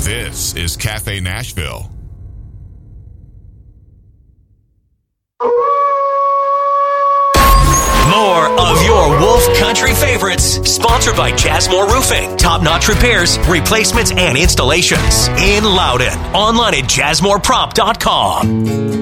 This is Cafe Nashville. More of your Wolf Country favorites, sponsored by Jasmore Roofing. Top-notch repairs, replacements, and installations in Loudon. Online at jasmoreprop.com.